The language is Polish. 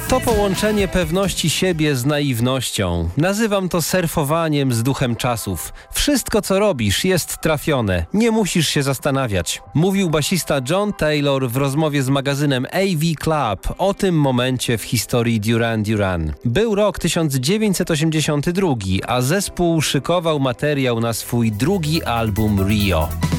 To połączenie pewności siebie z naiwnością. Nazywam to surfowaniem z duchem czasów. Wszystko, co robisz, jest trafione. Nie musisz się zastanawiać. Mówił basista John Taylor w rozmowie z magazynem AV Club o tym momencie w historii Duran Duran. Był rok 1982, a zespół szykował materiał na swój drugi album Rio.